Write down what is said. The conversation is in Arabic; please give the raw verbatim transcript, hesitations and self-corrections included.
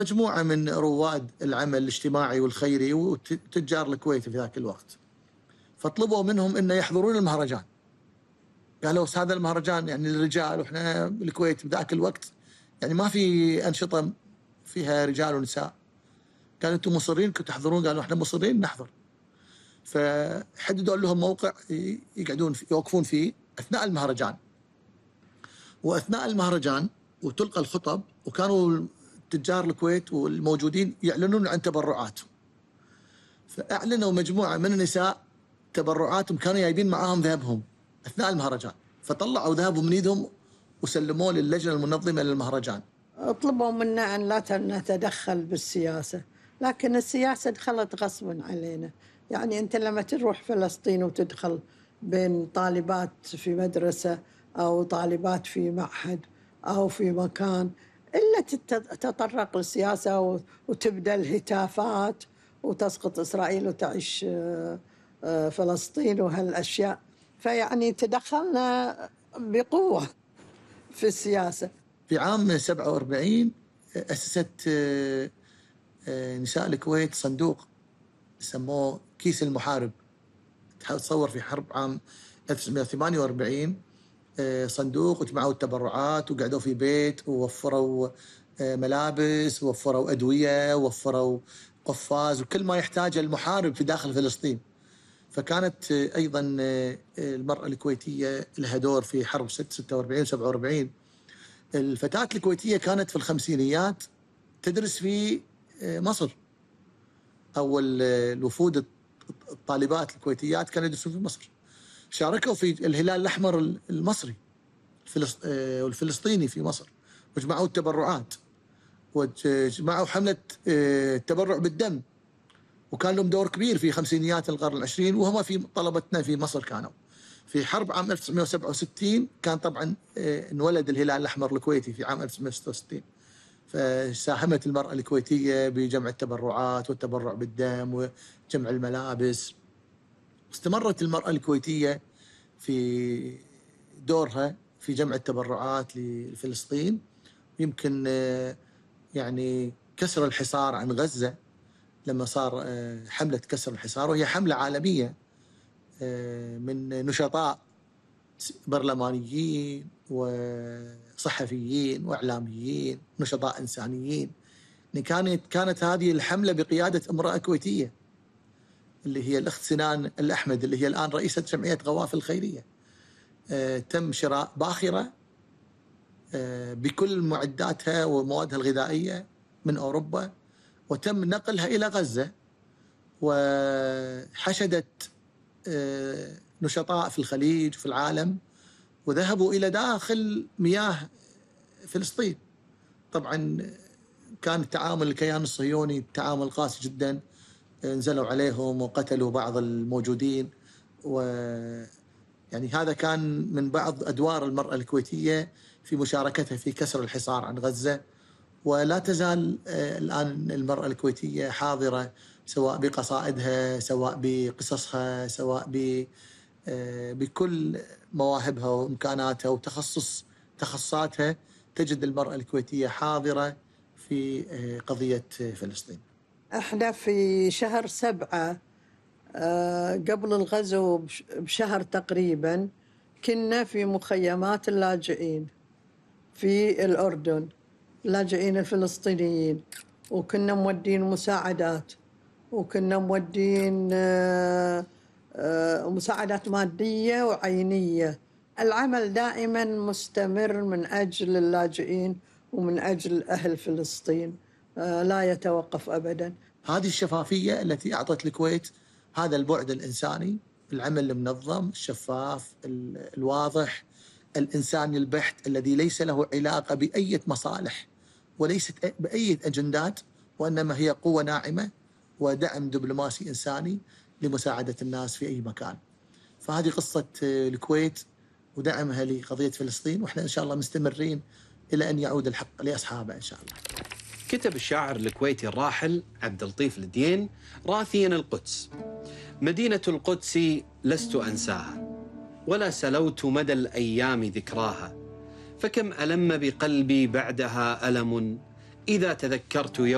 مجموعة من رواد العمل الاجتماعي والخيري وتجار الكويت في ذاك الوقت، فطلبوا منهم أن يحضرون المهرجان. قالوا هذا المهرجان يعني للرجال، وإحنا بالكويت بذاك الوقت يعني ما في أنشطة فيها رجال ونساء. قالوا أنتم مصرين كنتوا تحضرون؟ قالوا إحنا مصرين نحضر. فحددوا لهم موقع يقعدون فيه يوقفون فيه أثناء المهرجان. وأثناء المهرجان وتلقى الخطب، وكانوا تجار الكويت والموجودين يعلنون عن تبرعاتهم. فأعلنوا مجموعة من النساء تبرعاتهم، كانوا جايبين معاهم ذهبهم أثناء المهرجان، فطلعوا ذهبهم من ايدهم وسلموه للجنة المنظمة للمهرجان. طلبوا منا أن لا نتدخل بالسياسة، لكن السياسة دخلت غصبا علينا. يعني أنت لما تروح فلسطين وتدخل بين طالبات في مدرسة أو طالبات في معهد أو في مكان، إلا تتطرق للسياسة وتبدأ الهتافات وتسقط إسرائيل وتعيش فلسطين وهالأشياء. فيعني تدخلنا بقوة في السياسة. في عام سبعة وأربعين أسست نساء الكويت صندوق سموه كيس المحارب. تصور في حرب عام ألف وتسعمائة وثمانية وأربعين صندوق، وجمعوا التبرعات وقعدوا في بيت ووفروا ملابس ووفروا أدوية ووفروا قفاز وكل ما يحتاجه المحارب في داخل فلسطين. فكانت أيضا المرأة الكويتية لها دور في حرب ستة وأربعين وسبعة وأربعين. الفتاة الكويتية كانت في الخمسينيات تدرس في مصر، أو الوفود الطالبات الكويتيات كانوا يدرسون في مصر. شاركوا في الهلال الأحمر المصري والفلسطيني في مصر، وجمعوا التبرعات وجمعوا حملة التبرع بالدم، وكان لهم دور كبير في خمسينيات القرن العشرين، وهم في طلبتنا في مصر. كانوا في حرب عام ألف وتسعمائة وسبعة وستين كان طبعا انولد الهلال الأحمر الكويتي في عام ألف وتسعمائة وستة وستين، فساهمت المرأة الكويتية بجمع التبرعات والتبرع بالدم وجمع الملابس. استمرت المرأة الكويتية في دورها في جمع التبرعات لفلسطين. يمكن يعني كسر الحصار عن غزة، لما صار حملة كسر الحصار، وهي حملة عالمية من نشطاء برلمانيين وصحفيين وإعلاميين نشطاء إنسانيين. كانت كانت هذه الحملة بقيادة امرأة كويتية اللي هي الأخت سنان الأحمد، اللي هي الآن رئيسة جمعية غواف الخيرية. تم شراء باخرة بكل معداتها وموادها الغذائية من أوروبا، وتم نقلها إلى غزة، وحشدت نشطاء في الخليج وفي العالم، وذهبوا إلى داخل مياه فلسطين. طبعا كان التعامل الكيان الصهيوني تعامل قاسي جدا، نزلوا عليهم وقتلوا بعض الموجودين. ويعني هذا كان من بعض أدوار المرأة الكويتية في مشاركتها في كسر الحصار عن غزة. ولا تزال الآن المرأة الكويتية حاضرة، سواء بقصائدها، سواء بقصصها، سواء بكل مواهبها وإمكاناتها وتخصص تخصصاتها. تجد المرأة الكويتية حاضرة في قضية فلسطين. احنا في شهر سبعة قبل الغزو بشهر تقريبا كنا في مخيمات اللاجئين في الأردن، اللاجئين الفلسطينيين، وكنا مودين مساعدات، وكنا مودين مساعدات مادية وعينية. العمل دائما مستمر من أجل اللاجئين ومن أجل أهل فلسطين، لا يتوقف أبدا. هذه الشفافية التي أعطت الكويت هذا البعد الإنساني، العمل المنظم الشفاف الواضح الإنساني البحت، الذي ليس له علاقة بأي مصالح وليست بأي أجندات، وإنما هي قوة ناعمة ودعم دبلوماسي إنساني لمساعدة الناس في أي مكان. فهذه قصة الكويت ودعمها لقضية فلسطين، وإحنا إن شاء الله مستمرين إلى أن يعود الحق لأصحابه إن شاء الله. كتب الشاعر الكويتي الراحل عبد اللطيف الدين راثيا القدس: مدينة القدس لست أنساها، ولا سلوت مدى الأيام ذكراها، فكم ألم بقلبي بعدها ألم، إذا تذكرت يوم